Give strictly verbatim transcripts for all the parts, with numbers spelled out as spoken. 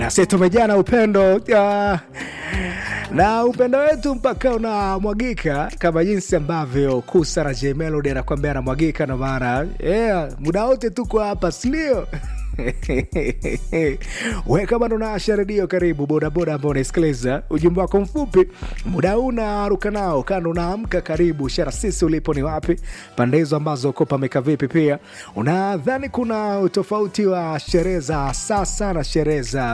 Nasi tumejana upendo uh, na upendo wetu mpaka unamwagika kama jinsi ambavyo Kusa na J Melody anakuambia anamwagika, na maana yeah, muda wote tuko hapa, sindio? We kama unawasha redio, karibu bodaboda ambao unasikiliza ujumbe wako mfupi muda unaruka nao kando unaamka, karibu shara sisi ulipo ni wapi, pande hizo ambazo uko pameka vipi. Pia unadhani kuna utofauti wa sherehe za sasa na sherehe za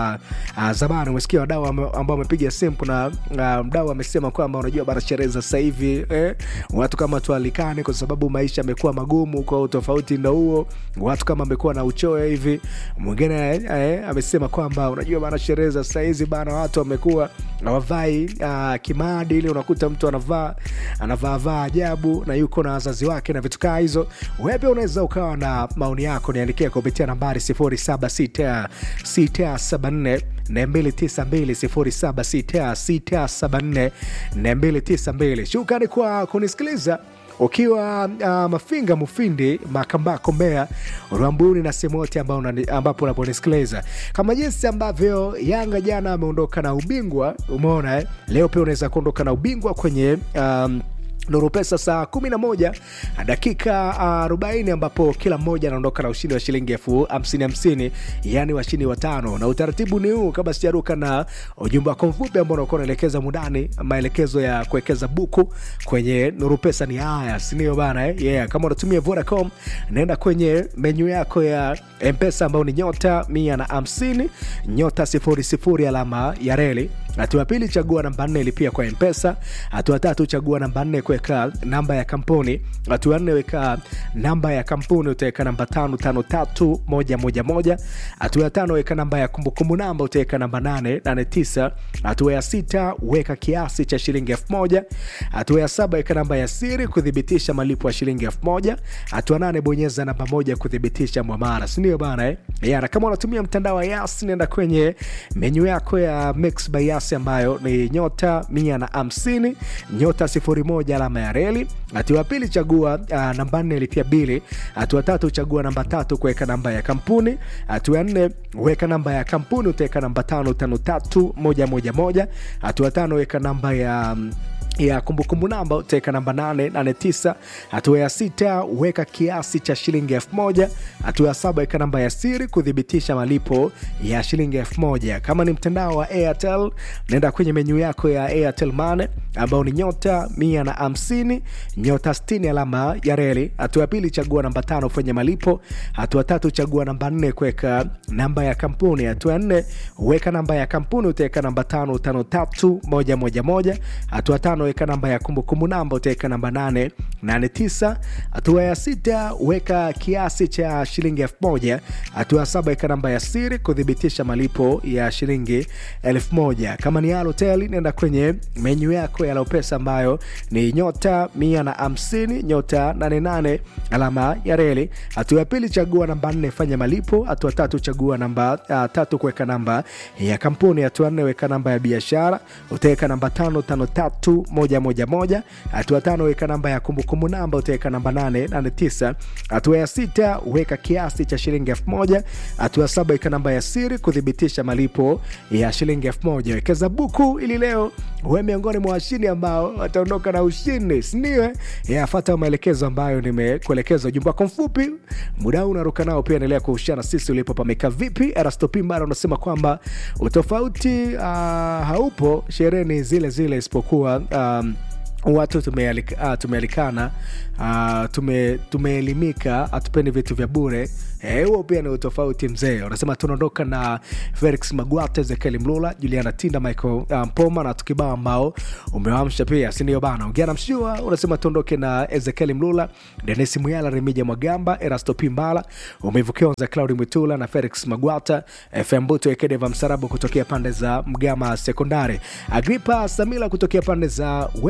uh, uh, zamani? Umesikia wadau ambao wamepiga simu. Kuna uh, mdau amesema kwamba unajua bana, sherehe za sasa hivi eh, watu kama tualikane kwa sababu maisha yamekuwa magumu, kwa utofauti ndio huo, watu kama wamekuwa na uchoyo hivi. Mwingine eh, amesema kwamba unajua bana, sherehe za sasa hizi bana, watu wamekuwa hawavai uh, kimaadili. Unakuta mtu anavaa anavaa vaa ajabu na yuko na wazazi wake na vitu kama hizo. Wewe pia unaweza ukawa na maoni yako, niandikie kupitia nambari sifuri saba sita sita saba nne na mbili tisa mbili sifuri saba sita sita saba nne na mbili tisa mbili. Shukrani kwa kunisikiliza ukiwa uh, Mafinga, Mufindi, Makambako, Mbeya, Rwambuni na sehemu yote ambao ambapo unaponisikiliza. Kama jinsi ambavyo Yanga jana ameondoka na ubingwa, umeona eh? Leo pia unaweza kuondoka na ubingwa kwenye um, Nuru Pesa saa kumi na moja dakika arobaini, ambapo kila mmoja anaondoka na ushindi wa shilingi elfu hamsini hamsini, yani washindi watano. Na utaratibu ni huu, kama sijaruka na ujumbe wako mfupi ambao unakuwa unaelekeza mudani, maelekezo ya kuwekeza buku kwenye Nuru Pesa ni haya, sinio bana eh? Yeah, kama unatumia Vodacom, nenda kwenye menu yako ya M-Pesa ambao ni nyota mia na hamsini nyota sifuri sifuri alama ya reli. Hatua pili, chagua namba nne ilipia kwa M-Pesa. Hatua tatu, chagua namba nne kuweka namba ya kampuni. Hatua nne, weka namba ya kampuni, utaweka namba tano tano tatu moja moja moja. Hatua tano, weka namba ya kumbukumbu namba, utaweka namba nane nane tisa. Hatua ya sita, weka kiasi cha shilingi elfu moja. Hatua ya saba, weka namba ya siri kudhibitisha malipo ya shilingi elfu moja. Hatua nane, bonyeza namba moja kudhibitisha muamala, si ndio bana eh? Yana, kama unatumia mtandao wa Yas, nenda kwenye menu yako ya Mix by Yas ambayo ni nyota mia na hamsini nyota sifuri moja alama ya reli. Hatua pili, chagua uh, namba nne lipia bili. Hatua tatu, chagua namba tatu kuweka namba ya kampuni. Hatua nne, weka namba ya kampuni, utaweka namba tano tano tatu moja moja moja. Hatua tano, weka namba ya um, ya kumbukumbu namba, utaweka namba nane nane tisa. Hatua ya sita, weka kiasi cha shilingi elfu moja. Hatua ya saba, weka namba ya siri kudhibitisha malipo ya shilingi elfu moja. Kama ni mtandao wa Airtel, nenda kwenye menu yako ya Airtel Money ambao ni nyota mia na hamsini nyota sitini alama ya reli. Hatua pili, chagua namba tano kufanya malipo. Hatua tatu, chagua namba nne kuweka namba ya kampuni. Hatua nne, weka namba ya kampuni, utaweka namba tano tano tatu moja moja moja. Hatua tano, weka namba ya kumbukumbu namba, utaweka namba nane nane tisa. Hatua ya sita, weka kiasi cha shilingi elfu moja. Hatua ya saba, weka namba ya siri kudhibitisha malipo ya shilingi elfu moja. Kama ni Halotel, nenda kwenye menu yako ya Pesa ambayo ni nyota mia na hamsini nyota nane nane alama ya reli. Hatua ya pili, chagua namba nne fanya malipo. Hatua tatu, chagua namba uh, tatu kuweka namba ya kampuni. Hatua nne, weka namba ya biashara, utaweka namba tano tano tatu moja moja moja. Hatua tano, weka namba ya kumbukumbu namba, utaweka namba nane nane tisa. Hatua ya sita, weka kiasi cha shilingi elfu moja. Hatua saba, weka namba ya siri kudhibitisha malipo ya shilingi elfu moja. Wekeza buku ili leo uwe miongoni mwa washindi ambao wataondoka na ushindi, sindio? Yafuata maelekezo ambayo nimekuelekeza. Ujumbe wako mfupi muda unaruka nao, pia endelea kuhusiana sisi ulipo pameka vipi. Erastopi Mbara unasema kwamba utofauti uh, haupo, sherehe zile zile isipokuwa um, watu tumealikana uh, tumealikana uh, tume tumeelimika, hatupendi vitu vya bure. Eh, huo pia ni utofauti mzee. Unasema tunaondoka na Felix Magwata, Ezekiel Mlula, Juliana Tinda, Michael uh, Mpoma na tukibao ambao umewamsha pia, si ndio bana? Ungeana mshua, unasema tuondoke na Ezekiel Mlula, Dennis Muyala, Remija Mwagamba, Erasto Pimbala, umevukiwa za Claudi Mwitula na Felix Magwata, F M Buto Ekedeva Msarabu kutokea pande za Mgama Sekondari, Agripa Samila kutokea pande za Weru Shere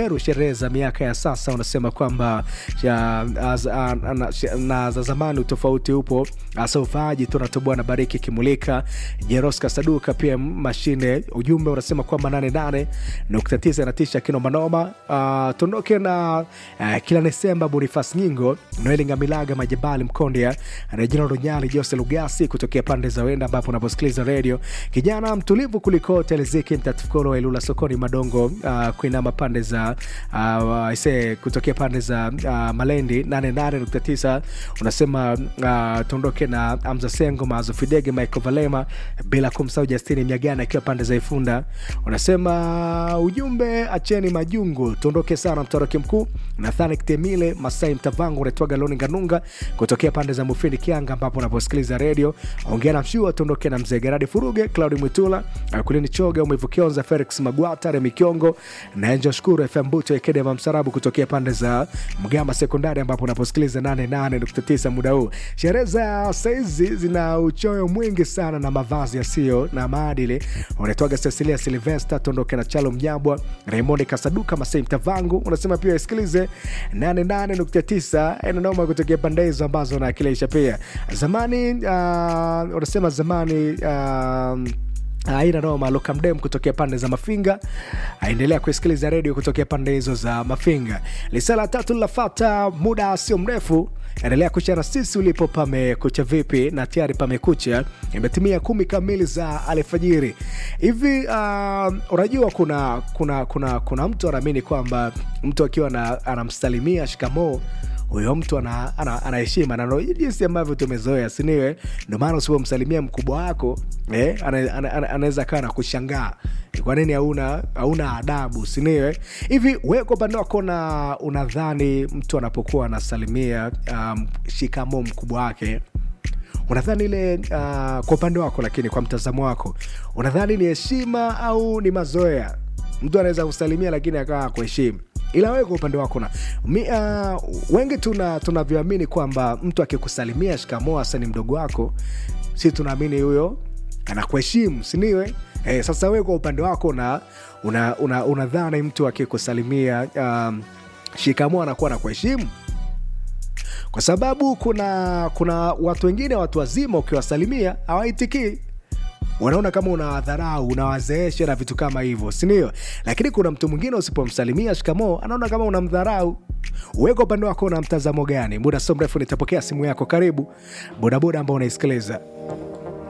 sherehe za miaka ya sasa unasema kwamba ya, az, a, na, na za zamani utofauti upo. Asa ufaaji tunatoboa na Bariki Kimulika, Jeroska Saduka pia mashine. Ujumbe unasema kwamba nane nane nukta tisa inatisha kino manoma. Uh, Tondoke na uh, kila Desemba Bonifas Nyingo, Noeli Ngamilaga, Majabali Mkondia, Regina Ronyali, Jose Lugasi kutokea pande za Wenda ambapo unaposikiliza radio. Kijana mtulivu kuliko Teleziki Mtatifukolo Elula Sokoni Madongo, uh, kuinama pande za uh, ise kutokea pande za uh, Malendi nane nane nukta tisa unasema uh, tondoke na Amza Sengo, Mazo Fidege, Michael Valema, bila kumsahau Justini Mnyagana akiwa pande za Ifunda. Unasema ujumbe acheni majungu, tondoke sana mtoroki mkuu Nathani Kitemile, Masai Mtavangu, unatwaga Loni Nganunga kutokea pande za Mufindi Kianga ambapo unaposikiliza radio. Ongea na Mshua, tondoke na Mzee Geradi Furuge, Claudi Mwitula, Kulini Choga, Umevu Kionza, Felix Magwata, Remi Kiongo na Enjo Shukuru F M Buto Ekede Mamsarabu kutokea pande za Mgama Sekondari ambapo unaposikiliza nane nane nukta tisa muda huu. Sherehe za saizi zina uchoyo mwingi sana na mavazi yasiyo na maadili. Unatwaga Cecilia Sylvester, tondoke na Chalo Mnyabwa, Raymond Kasaduka, Masai Mtavangu. Unasema pia isikilize nane nane nukta tisa enanoma kutokea pande hizo ambazo unakilisha pia. Zamani uh, unasema zamani uh, aina noma Luka Mdem kutokea pande za Mafinga. Aendelea kusikiliza radio kutokea pande hizo za Mafinga. Lisala tatu lafata muda sio mrefu. Endelea kuchana sisi ulipo pamekucha vipi na tayari pamekucha. Imetimia kumi kamili za alfajiri. Hivi uh, unajua kuna kuna kuna kuna mtu anaamini kwamba mtu akiwa na anamsalimia shikamoo huyo mtu ana ana anaheshima na ndio jinsi ambavyo tumezoea, si niwe? Ndio maana usipomsalimia mkubwa wako eh anaweza ana, ana, ana kana kushangaa. Kwa nini hauna hauna adabu, si niwe? Hivi wewe kwa upande wako na unadhani mtu anapokuwa anasalimia um, shikamoo mkubwa wake, unadhani ile uh, kwa upande wako, lakini kwa mtazamo wako unadhani ni heshima au ni mazoea? Mtu anaweza kusalimia lakini akawa kuheshimu. Ila wewe kwa upande wako na mi, uh, wengi tuna tunavyoamini kwamba mtu akikusalimia shikamoo hasa ni mdogo wako, si tunaamini huyo anakuheshimu, si niwe? Eh, sasa wewe kwa upande wako na una una unadhani mtu akikusalimia um, shikamoo anakuwa anakuheshimu? Kwa sababu kuna kuna watu wengine, watu wazima, ukiwasalimia hawaitikii, wanaona kama unawadharau, unawazeesha na vitu kama hivyo, si ndio? Lakini kuna mtu mwingine usipomsalimia shikamoo anaona kama unamdharau. Wewe kwa upande wako na mtazamo gani? Muda sio mrefu nitapokea simu yako. Karibu bodaboda ambao unaisikiliza.